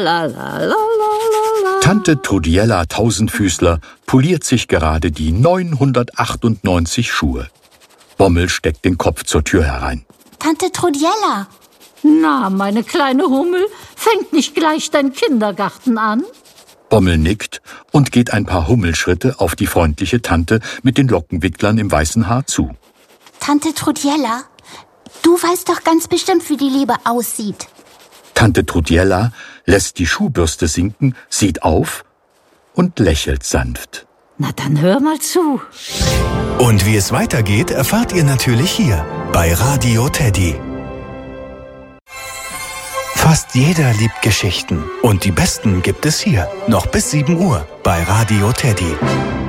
La, la, la, la, la. Tante Trudiella Tausendfüßler poliert sich gerade die 998 Schuhe. Bommel steckt den Kopf zur Tür herein. Tante Trudiella. Na, meine kleine Hummel, fängt nicht gleich dein Kindergarten an? Bommel nickt und geht ein paar Hummelschritte auf die freundliche Tante mit den Lockenwicklern im weißen Haar zu. Tante Trudiella, du weißt doch ganz bestimmt, wie die Liebe aussieht. Tante Trudiella lässt die Schuhbürste sinken, sieht auf und lächelt sanft. Na, dann hör mal zu. Und wie es weitergeht, erfahrt ihr natürlich hier bei Radio Teddy. Fast jeder liebt Geschichten und die besten gibt es hier, noch bis 7 Uhr bei Radio Teddy.